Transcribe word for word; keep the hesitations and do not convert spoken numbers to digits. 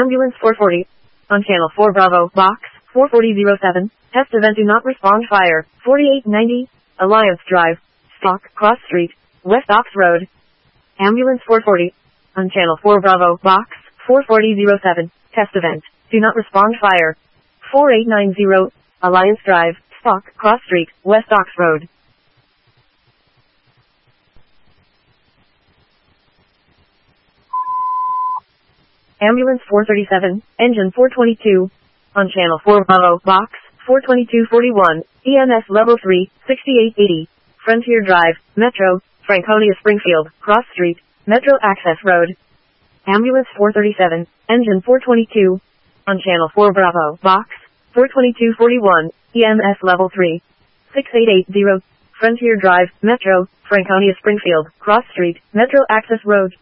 Ambulance four forty. On Channel four Bravo, Box four forty oh seven. Test event do not respond fire. forty-eight ninety. Alliance Drive. Stock, Cross Street. West Ox Road. Ambulance four forty. On Channel four Bravo, Box four forty oh seven. Test event. Do not respond fire. forty-eight ninety. Alliance Drive. Stock, Cross Street. West Ox Road. Ambulance four thirty-seven, Engine four twenty-two. On Channel four Bravo, Box four twenty-two forty-one. E M S Level three, sixty-eight eighty. Frontier Drive, Metro, Franconia Springfield, Cross Street, Metro Access Road. Ambulance four thirty-seven, Engine four twenty-two. On Channel four Bravo, Box four twenty-two forty-one. E M S Level three, sixty-eight eighty. Frontier Drive, Metro, Franconia Springfield, Cross Street, Metro Access Road.